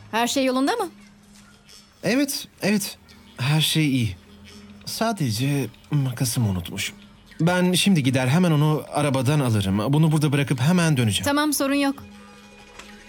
Her şey yolunda mı? Evet. Her şey iyi. Sadece makasımı unutmuşum. Ben şimdi gider hemen onu arabadan alırım. Bunu burada bırakıp hemen döneceğim. Tamam, sorun yok.